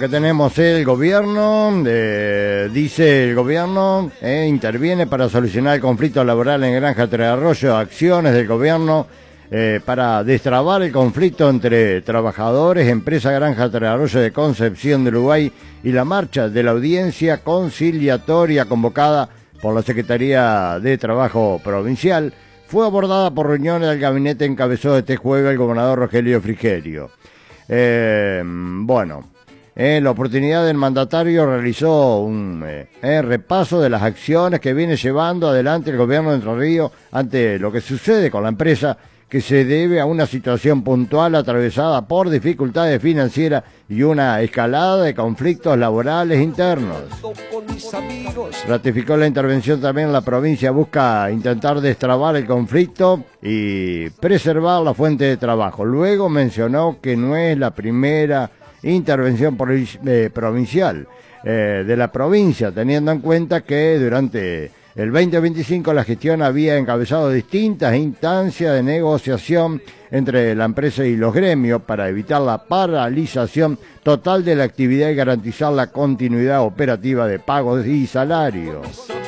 acá tenemos el gobierno, dice el gobierno, interviene para solucionar el conflicto laboral en Granja Tres Arroyos, acciones del gobierno para destrabar el conflicto entre trabajadores, empresa Granja Tres Arroyos de Concepción de Uruguay y la marcha de la audiencia conciliatoria convocada por la Secretaría de Trabajo Provincial, fue abordada por reuniones del gabinete encabezado este jueves el gobernador Rogelio Frigerio. En la oportunidad el mandatario realizó un repaso de las acciones que viene llevando adelante el gobierno de Entre Ríos ante lo que sucede con la empresa, que se debe a una situación puntual atravesada por dificultades financieras y una escalada de conflictos laborales internos. Ratificó la intervención también en la provincia, busca intentar destrabar el conflicto y preservar la fuente de trabajo. Luego mencionó que no es la primera intervención provincial de la provincia, teniendo en cuenta que durante el 2025 la gestión había encabezado distintas instancias de negociación entre la empresa y los gremios para evitar la paralización total de la actividad y garantizar la continuidad operativa de pagos y salarios.